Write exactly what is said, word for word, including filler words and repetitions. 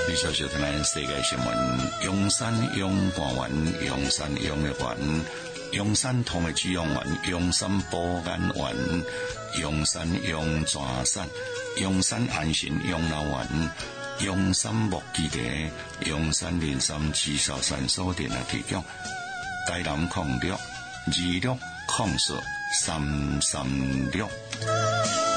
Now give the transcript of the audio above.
你小小的咱世界新闻，阳山阳官员，阳山阳的员，阳山通的止痒丸，阳山保肝丸，阳山阳蛇散，阳山安心养老丸，阳山木基地，阳山林山至少三所店来提供。台南控六二六控四三三六。